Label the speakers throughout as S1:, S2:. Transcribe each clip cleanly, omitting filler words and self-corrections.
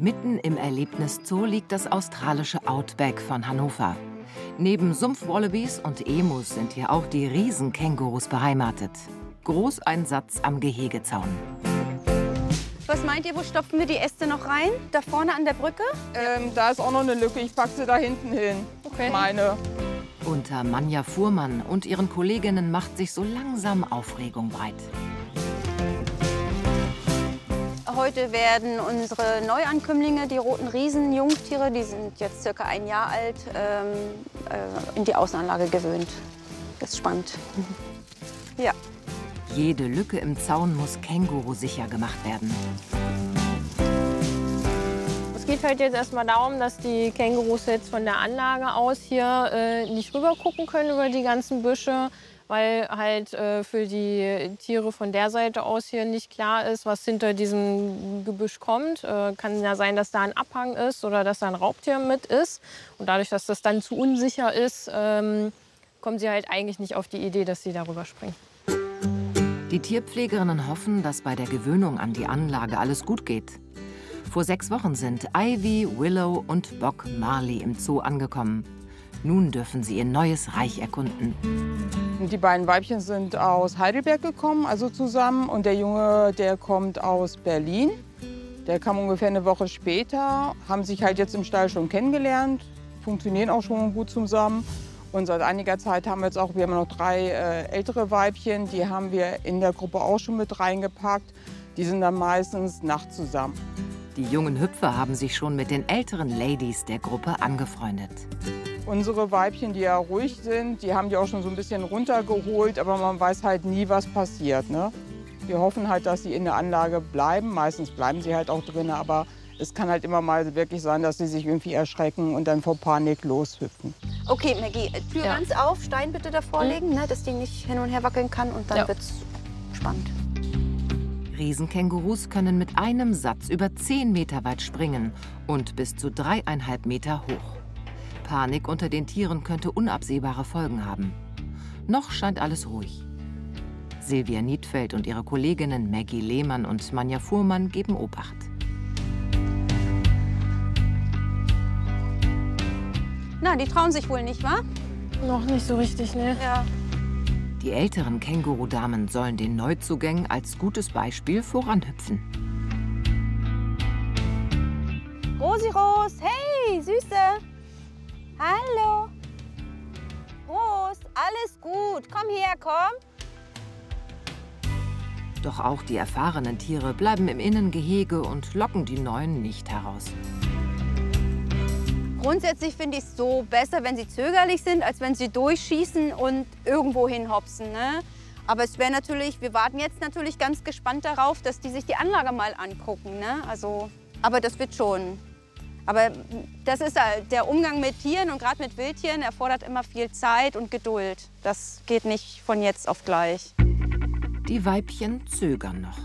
S1: Mitten im Erlebniszoo liegt das australische Outback von Hannover. Neben Sumpfwallabies und Emus sind hier auch die Riesenkängurus beheimatet. Großeinsatz am Gehegezaun.
S2: Was meint ihr, wo stopfen wir die Äste noch rein? Da vorne an der Brücke?
S3: Da ist auch noch eine Lücke, ich packe sie da hinten hin.
S2: Okay.
S3: Meine.
S1: Unter Manja Fuhrmann und ihren Kolleginnen macht sich so langsam Aufregung breit.
S2: Heute werden unsere Neuankömmlinge, die roten Riesenjungtiere, die sind jetzt circa 1 Jahr alt, in die Außenanlage gewöhnt. Das ist spannend. Ja.
S1: Jede Lücke im Zaun muss kängurusicher gemacht werden.
S4: Es geht halt jetzt erstmal darum, dass die Kängurus jetzt von der Anlage aus hier nicht rüber gucken können über die ganzen Büsche, weil halt für die Tiere von der Seite aus hier nicht klar ist, was hinter diesem Gebüsch kommt. Kann ja sein, dass da ein Abhang ist oder dass da ein Raubtier mit ist. Und dadurch, dass das dann zu unsicher ist, kommen sie halt eigentlich nicht auf die Idee, dass sie darüber springen.
S1: Die Tierpflegerinnen hoffen, dass bei der Gewöhnung an die Anlage alles gut geht. Vor 6 Wochen sind Ivy, Willow und Bock Marley im Zoo angekommen. Nun dürfen sie ihr neues Reich erkunden.
S3: Die beiden Weibchen sind aus Heidelberg gekommen, also zusammen. Und der Junge, der kommt aus Berlin. Der kam ungefähr eine Woche später, haben sich halt jetzt im Stall schon kennengelernt, funktionieren auch schon gut zusammen. Und seit einiger Zeit haben wir noch 3 ältere Weibchen, die haben wir in der Gruppe auch schon mit reingepackt. Die sind dann meistens nachts zusammen.
S1: Die jungen Hüpfer haben sich schon mit den älteren Ladies der Gruppe angefreundet.
S3: Unsere Weibchen, die ja ruhig sind, die haben die auch schon so ein bisschen runtergeholt, aber man weiß halt nie, was passiert, ne? Wir hoffen halt, dass sie in der Anlage bleiben. Meistens bleiben sie halt auch drin, aber es kann halt immer mal wirklich sein, dass sie sich irgendwie erschrecken und dann vor Panik loshüpfen.
S2: Okay, Maggie, Tür ganz auf, Stein bitte davor legen, ne, dass die nicht hin und her wackeln kann und dann wird's spannend.
S1: Riesenkängurus können mit einem Satz über 10 Meter weit springen und bis zu 3,5 Meter hoch. Panik unter den Tieren könnte unabsehbare Folgen haben. Noch scheint alles ruhig. Silvia Niedfeld und ihre Kolleginnen Maggie Lehmann und Manja Fuhrmann geben Obacht.
S2: Na, die trauen sich wohl nicht, wa?
S4: Noch nicht so richtig, ne?
S2: Ja.
S1: Die älteren Kängurudamen sollen den Neuzugängen als gutes Beispiel voranhüpfen.
S2: Rosi Ros, hey, Süße. Hallo. Ros, alles gut. Komm her, komm.
S1: Doch auch die erfahrenen Tiere bleiben im Innengehege und locken die Neuen nicht heraus.
S2: Grundsätzlich finde ich es so besser, wenn sie zögerlich sind, als wenn sie durchschießen und irgendwo hinhopsen, ne? Aber es wäre natürlich, wir warten jetzt natürlich ganz gespannt darauf, dass die sich die Anlage mal angucken, ne? Also, aber das wird schon. Aber das ist halt der Umgang mit Tieren und gerade mit Wildtieren erfordert immer viel Zeit und Geduld. Das geht nicht von jetzt auf gleich.
S1: Die Weibchen zögern noch.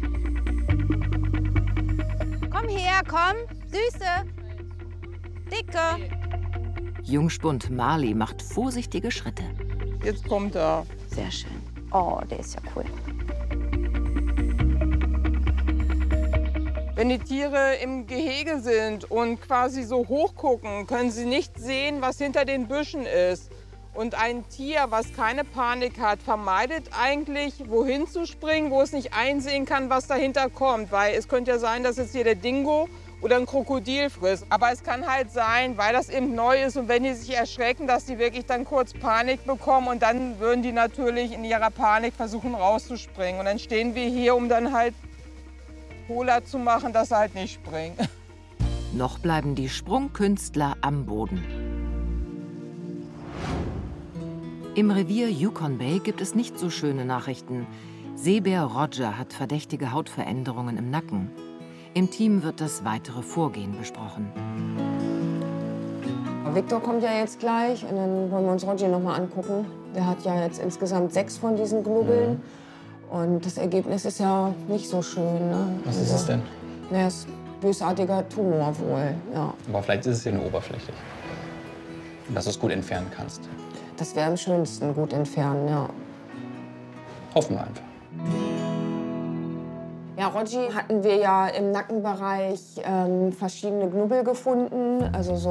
S2: Komm her, komm, Süße. Dicke.
S1: Jungspund Marley macht vorsichtige Schritte.
S3: Jetzt kommt er.
S2: Sehr schön. Oh, der ist ja cool.
S3: Wenn die Tiere im Gehege sind und quasi so hochgucken, können sie nicht sehen, was hinter den Büschen ist. Und ein Tier, was keine Panik hat, vermeidet eigentlich, wohin zu springen, wo es nicht einsehen kann, was dahinter kommt. Weil es könnte ja sein, dass jetzt hier der Dingo oder ein Krokodil frisst. Aber es kann halt sein, weil das eben neu ist und wenn die sich erschrecken, dass die wirklich dann kurz Panik bekommen und dann würden die natürlich in ihrer Panik versuchen rauszuspringen. Und dann stehen wir hier, um dann halt Cola zu machen, dass sie halt nicht springen.
S1: Noch bleiben die Sprungkünstler am Boden. Im Revier Yukon Bay gibt es nicht so schöne Nachrichten. Seebär Roger hat verdächtige Hautveränderungen im Nacken. Im Team wird das weitere Vorgehen besprochen.
S5: Victor kommt ja jetzt gleich und dann wollen wir uns Roger noch mal angucken. Der hat ja jetzt insgesamt 6 von diesen Knubbeln. Und das Ergebnis ist ja nicht so schön. Ne?
S6: Was ist es denn?
S5: Er ist bösartiger Tumor wohl, ja.
S6: Aber vielleicht ist es ja nur oberflächlich. Dass du es gut entfernen kannst.
S5: Das wäre am schönsten, gut entfernen, ja.
S6: Hoffen wir einfach.
S5: Ja, Ja, Rogi hatten wir ja im Nackenbereich verschiedene Knubbel gefunden, also so